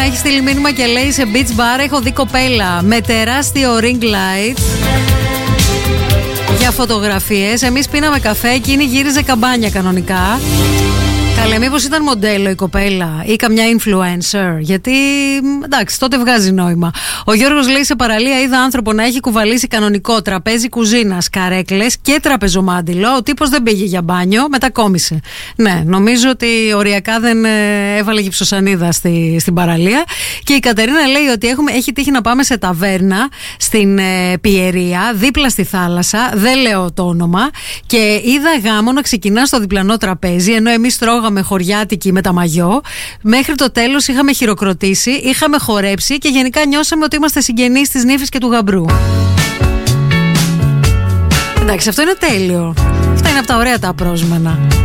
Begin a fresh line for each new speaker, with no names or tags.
έχει στείλει μήνυμα και λέει: σε beach bar έχω δει κοπέλα με τεράστιο ring light για φωτογραφίες. Εμείς πίναμε καφέ, εκείνη γύριζε καμπάνια κανονικά. Καλέ, μήπως ήταν μοντέλο η κοπέλα ή καμιά influencer? Γιατί εντάξει, τότε βγάζει νόημα. Ο Γιώργος λέει: σε παραλία είδα άνθρωπο να έχει κουβαλήσει κανονικό τραπέζι κουζίνας, καρέκλες και τραπεζομάντιλο. Ο τύπος δεν πήγε για μπάνιο, μετακόμισε. Ναι, νομίζω ότι οριακά δεν έβαλε γυψοσανίδα στην παραλία. Και η Κατερίνα λέει ότι έχει τύχει να πάμε σε ταβέρνα στην Πιερία, δίπλα στη θάλασσα. Δεν λέω το όνομα. Και είδα γάμο να ξεκινά στο διπλανό τραπέζι, ενώ εμείς τρώγαμε χωριάτικη με τα μαγιό. Μέχρι το τέλος είχαμε χειροκροτήσει, είχαμε χορέψει και γενικά νιώσαμε ότι είμαστε συγγενείς της νύφης και του γαμπρού. Εντάξει, αυτό είναι τέλειο. Αυτά είναι από τα ωραία τα απρόσμενα.